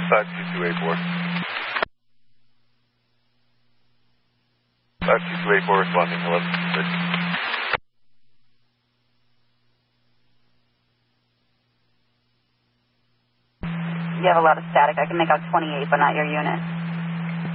52284. 52284 responding 1166. You have a lot of static. I can make out 28, but not your unit.